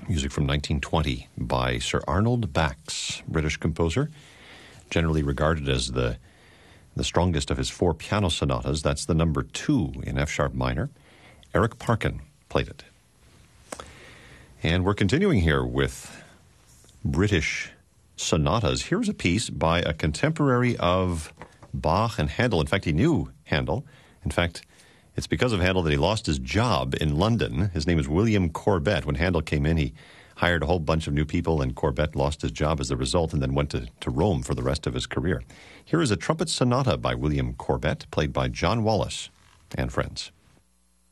Music from 1920 by Sir Arnold Bax, British composer, generally regarded as the strongest of his four piano sonatas. That's the number 2 in F-sharp minor. Eric Parkin played it. And we're continuing here with British sonatas. Here's a piece by a contemporary of Bach and Handel. In fact, he knew Handel. In fact, it's because of Handel that he lost his job in London. His name is William Corbett. When Handel came in, he hired a whole bunch of new people, and Corbett lost his job as a result and then went to Rome for the rest of his career. Here is a trumpet sonata by William Corbett, played by John Wallace and friends.